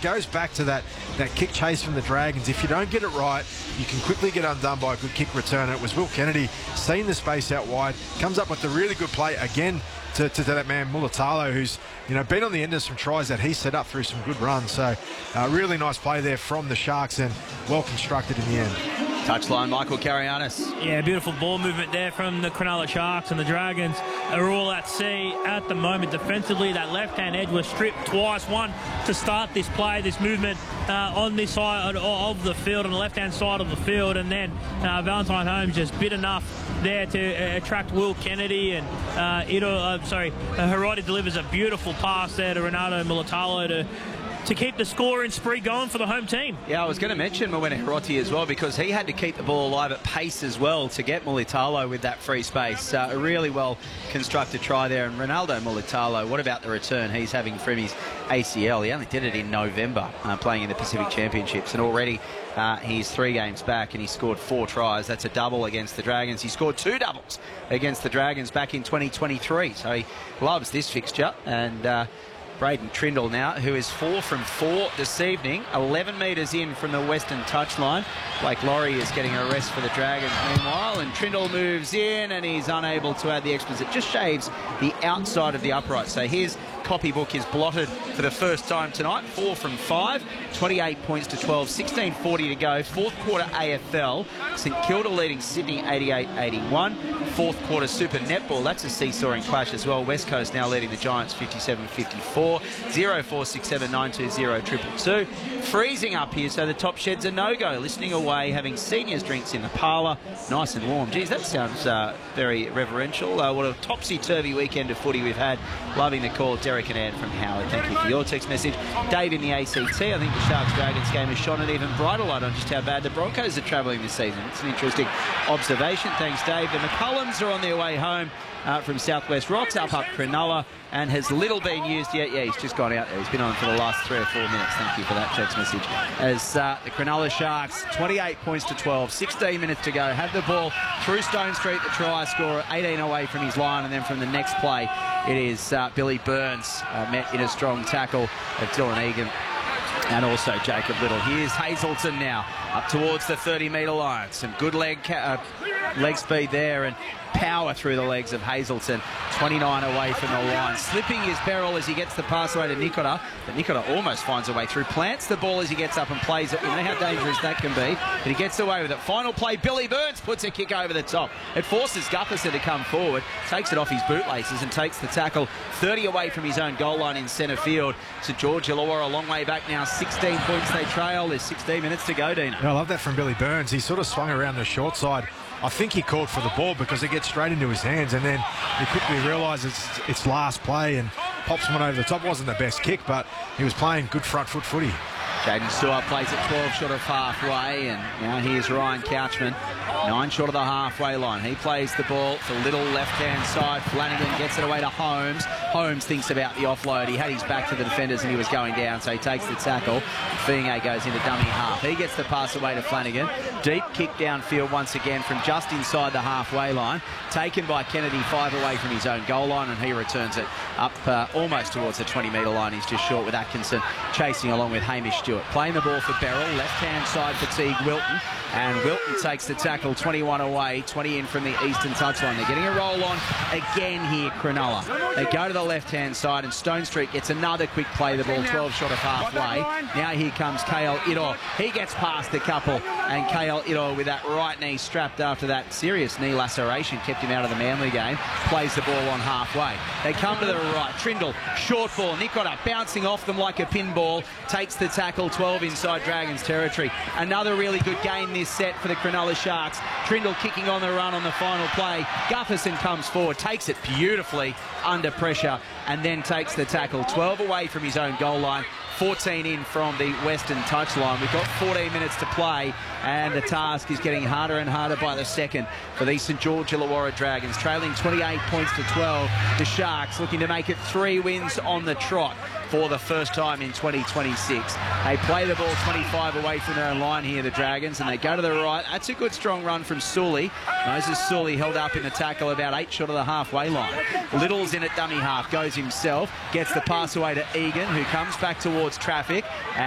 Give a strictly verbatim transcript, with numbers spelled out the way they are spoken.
goes back to that, that kick chase from the Dragons. If you don't get it right, you can quickly get undone by a good kick return. And it was Will Kennedy seeing the space out wide, comes up with a really good play again to, to, to that man Mulitalo, who's you know been on the end of some tries that he set up through some good runs. So uh, really nice play there from the Sharks and well constructed in the end. Touchline, Michael Karayanis. Yeah, beautiful ball movement there from the Cronulla Sharks, and the Dragons are all at sea at the moment defensively. That left-hand edge was stripped twice. One to start this play, this movement uh, on this side of the field, on the left-hand side of the field, and then uh, Valentine Holmes just bit enough there to uh, attract Will Kennedy, and uh, Ito, uh, sorry, uh, Hiroti delivers a beautiful pass there to Renato Mulitalo to to keep the scoring spree going for the home team. Yeah, I was going to mention Mawena Hiroti as well, because he had to keep the ball alive at pace as well to get Mulitalo with that free space. Uh, a really well constructed try there. And Ronaldo Mulitalo, what about the return he's having from his A C L? He only did it in November, uh, playing in the Pacific Championships, and already uh, he's three games back and he scored four tries. That's a double against the Dragons. He scored two doubles against the Dragons back in twenty twenty-three, so he loves this fixture. And uh, Braden Trindle now, who is four from four this evening, eleven metres in from the western touchline. Blake Laurie is getting a rest for the Dragons meanwhile, and Trindle moves in and he's unable to add the extras. It just shaves the outside of the upright. So his copybook is blotted for the first time tonight. Four from five, twenty-eight points to twelve, sixteen forty to go. Fourth quarter A F L, St Kilda leading Sydney eighty-eight eighty-one. Fourth quarter Super Netball, that's a seesawing clash as well. West Coast now leading the Giants fifty-seven fifty-four. zero four six seven nine two zero two two two. Freezing up here, so the top shed's a no-go. Listening away, having seniors drinks in the parlour. Nice and warm. Geez, that sounds uh, very reverential. Uh, what a topsy-turvy weekend of footy we've had. Loving the call. Derek and Ann from Howard, thank you for your text message. Dave in the A C T, I think the Sharks-Dragons game has shone an even brighter light on just how bad the Broncos are travelling this season. It's an interesting observation. Thanks, Dave. The McCullums are on their way home Uh, from Southwest Rocks up up Cronulla, and has little been used yet. Yeah, he's just gone out there. He's been on for the last three or four minutes. Thank you for that text message. As uh, the Cronulla Sharks, twenty-eight points to twelve, sixteen minutes to go, have the ball through Stone Street, the try scorer, eighteen away from his line, and then from the next play, it is uh, Billy Burns uh, met in a strong tackle of Dylan Egan and also Jacob Little. Here's Hazelton now up towards the thirty metre line. Some good leg uh, leg speed there, and power through the legs of Hazelton. twenty-nine away from the line. Slipping is Beryl as he gets the pass away to Nikota, but Nikota almost finds a way through. Plants the ball as he gets up and plays it. We know how dangerous that can be, but he gets away with it. Final play, Billy Burns puts a kick over the top. It forces Gutherson to come forward, takes it off his bootlaces and takes the tackle thirty away from his own goal line in centre field. St George Illawarra a long way back now. sixteen points they trail. There's sixteen minutes to go, Dina. Yeah, I love that from Billy Burns. He sort of swung around the short side. I think he called for the ball because it gets straight into his hands, and then he quickly realised it's, it's last play and pops one over the top. Wasn't the best kick, but he was playing good front foot footy. Jaden Stewart plays at twelve short of halfway, and now here's Ryan Couchman, nine short of the halfway line. He plays the ball to Little left-hand side. Flanagan gets it away to Holmes. Holmes thinks about the offload. He had his back to the defenders and he was going down, so he takes the tackle. Fienge goes into dummy half. He gets the pass away to Flanagan. Deep kick downfield once again from just inside the halfway line. Taken by Kennedy, five away from his own goal line, and he returns it up uh, almost towards the twenty metre line. He's just short with Atkinson chasing along with Hamish Stewart. Playing the ball for Beryl, left-hand side for Teague Wilton, and Wilton takes the tackle, twenty-one away, twenty in from the eastern touchline. They're getting a roll on again here, Cronulla. They go to the left-hand side, and Stone Street gets another quick play, the ball twelve short of halfway. Now here comes Kale Idor. He gets past a couple, and Kale Idor with that right knee strapped after that serious knee laceration kept him out of the Manly game. Plays the ball on halfway. They come to the right. Trindle, short ball. Nikota bouncing off them like a pinball. Takes the tackle, twelve inside Dragons territory. Another really good game this set for the Cronulla Sharks. Trindle kicking on the run on the final play. Gutherson comes forward, takes it beautifully under pressure, and then takes the tackle. twelve away from his own goal line. fourteen in from the western touchline. We've got fourteen minutes to play, and the task is getting harder and harder by the second for the St George Illawarra Dragons, trailing twenty-eight points to twelve. The Sharks looking to make it three wins on the trot for the first time in twenty twenty-six. They play the ball twenty-five away from their own line here, the Dragons, and they go to the right. That's a good strong run from Sully. Moses Sully held up in the tackle about eight short of the halfway line. Little's in at dummy half, goes himself, gets the pass away to Egan, who comes back towards traffic.